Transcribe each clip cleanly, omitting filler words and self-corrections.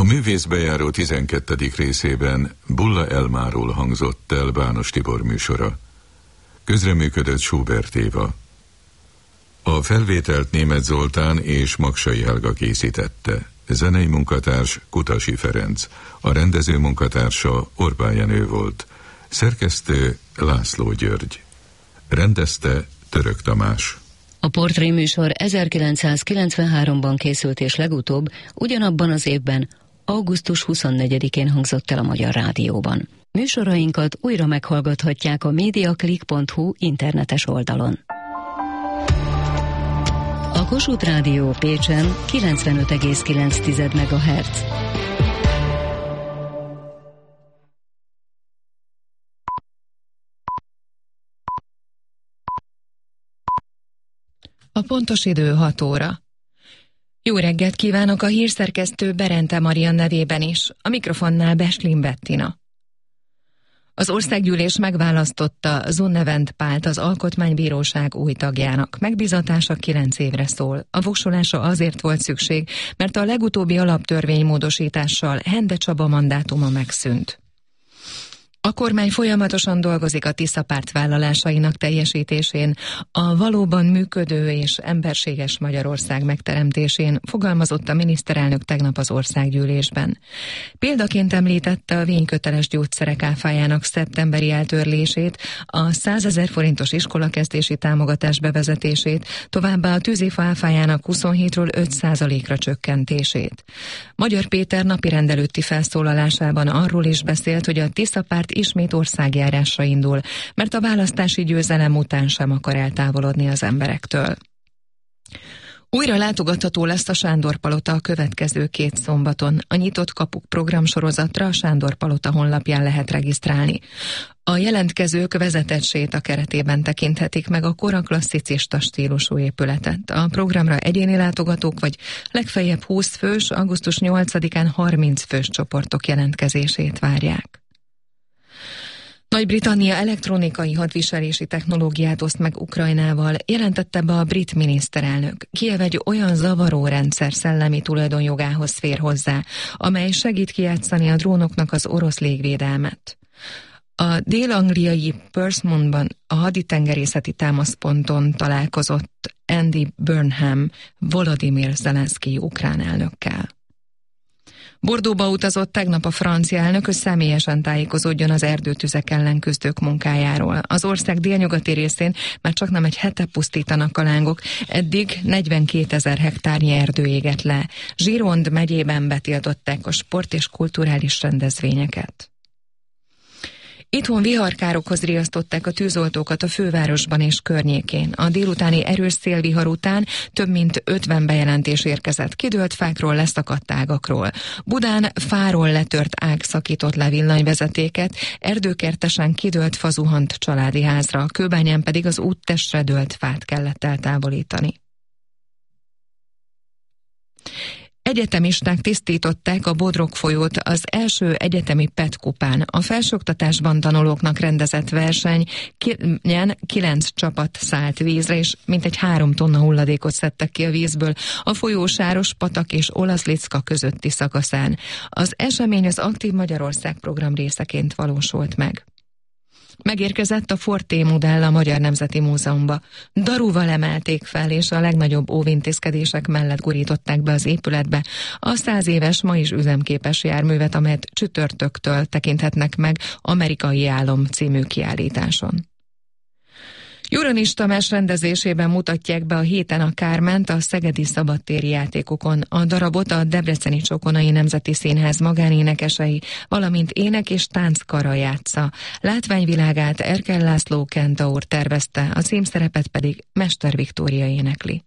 művészbejáró 12. részében Bulla Elmáról hangzott el Bános Tibor műsora. Közreműködött Schubert Éva. A felvételt Németh Zoltán és Magsai Helga készítette. Zenei munkatárs Kutasi Ferenc. A rendező munkatársa Orbán Jenő volt. Szerkesztő László György. Rendezte Török Tamás. A portréműsor 1993-ban készült, és legutóbb ugyanabban az évben, augusztus 24-én hangzott el a Magyar Rádióban. Műsorainkat újra meghallgathatják a mediaclick.hu internetes oldalon. A Kossuth Rádió Pécsen 95,9 MHz. A pontos idő 6 óra. Jó reggelt kívánok a hírszerkesztő Berente Maria nevében is, a mikrofonnál Beslin Bettina. Az országgyűlés megválasztotta Zonnevent Pált az Alkotmánybíróság új tagjának. Megbízatása 9 évre szól. A voksolása azért volt szükség, mert a legutóbbi alaptörvénymódosítással Hende Csaba mandátuma megszűnt. A kormány folyamatosan dolgozik a Tisza párt vállalásainak teljesítésén, a valóban működő és emberséges Magyarország megteremtésén, fogalmazott a miniszterelnök tegnap az országgyűlésben. Példaként említette a vényköteles gyógyszerek áfájának szeptemberi eltörlését, a 100 000 forintos iskolakezdési támogatás bevezetését, továbbá a tűzifa áfájának 27-ről 5%-ra csökkentését. Magyar Péter napirend előtti felszólalásában arról is beszélt, hogy a Tisza párt ismét országjárásra indul, mert a választási győzelem után sem akar eltávolodni az emberektől. Újra látogatható lesz a Sándor Palota a következő 2 szombaton. A Nyitott Kapuk programsorozatra a Sándor Palota honlapján lehet regisztrálni. A jelentkezők vezetett séta keretében tekinthetik meg a kora klasszicista stílusú épületet. A programra egyéni látogatók vagy legfeljebb 20 fős, augusztus 8-án 30 fős csoportok jelentkezését várják. Nagy-Britannia elektronikai hadviselési technológiát oszt meg Ukrajnával, jelentette be a brit miniszterelnök. Kijev egy olyan zavaró rendszer szellemi tulajdonjogához fér hozzá, amely segít kijátszani a drónoknak az orosz légvédelmet. A dél-angliai Portsmouthban a haditengerészeti támaszponton találkozott Andy Burnham Volodymyr Zelenszkij ukrán elnökkel. Bordeauxba utazott tegnap a francia elnök, hogy személyesen tájékozódjon az erdőtüzek ellen küzdők munkájáról. Az ország délnyugati részén már csaknem egy hete pusztítanak a lángok, eddig 42 000 hektárnyi erdő égett le. Gironde megyében betiltották a sport- és kulturális rendezvényeket. Itthon viharkárokhoz riasztották a tűzoltókat a fővárosban és környékén. A délutáni erős szélvihar után több mint 50 bejelentés érkezett. Kidőlt fákról, leszakadt ágakról. Budán fáról letört ág szakított le villanyvezetéket, Erdőkertesen kidőlt fa zuhant családi házra, Kőbányán pedig az úttestre dőlt fát kellett eltávolítani. Egyetemisták tisztították a Bodrog folyót az első egyetemi PET kupán. A felsőoktatásban tanulóknak rendezett versenyen 9 csapat szállt vízre, és mintegy 3 tonna hulladékot szedtek ki a vízből a folyó Sáros-patak és Olaszlicka közötti szakaszán. Az esemény az Aktív Magyarország program részeként valósult meg. Megérkezett a Forté modell a Magyar Nemzeti Múzeumba. Daruval emelték fel, és a legnagyobb óvintézkedések mellett gurították be az épületbe a 100 éves, ma is üzemképes járművet, amelyet csütörtöktől tekinthetnek meg Amerikai Álom című kiállításon. Juranis Tamás rendezésében mutatják be a héten a Kárment a szegedi szabadtéri játékokon. A darabot a Debreceni Csokonai Nemzeti Színház magánénekesei, valamint ének- és tánckara játsza. Látványvilágát Erkel László kentaur tervezte, a címszerepet pedig Mester Viktória énekli.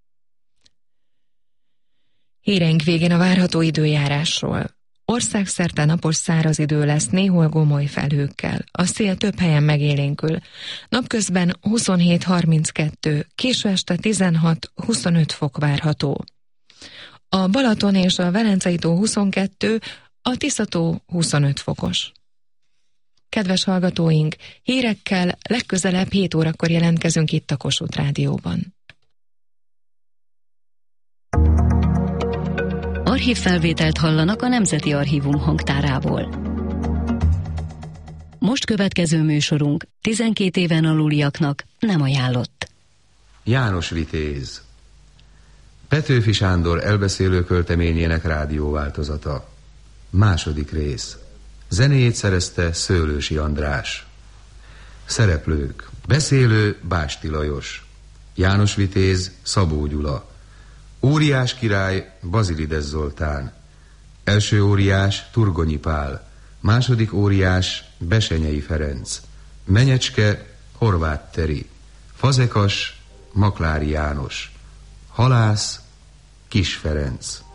Híreink végén a várható időjárásról. Országszerte napos száraz idő lesz, néhol gomoly felhőkkel. A szél több helyen megélénkül. Napközben 27-32, késő este 16-25 fok várható. A Balaton és a Velencei tó 22, a Tisza-tó 25 fokos. Kedves hallgatóink, hírekkel legközelebb 7 órakor jelentkezünk itt a Kossuth Rádióban. Archívfelvételt hallanak a Nemzeti Archívum hangtárából. Most következő műsorunk 12 éven aluliaknak nem ajánlott. János Vitéz. Petőfi Sándor elbeszélő költeményének rádióváltozata. Második rész. Zenéjét szerezte Szőlősi András. Szereplők. Beszélő Básti Lajos. János Vitéz Szabó Gyula. Óriás király Bazilides Zoltán. Első óriás Turgonyi Pál. Második óriás Besenyei Ferenc. Menyecske Horváth Teri. Fazekas Maklári János. Halász Kis Ferenc.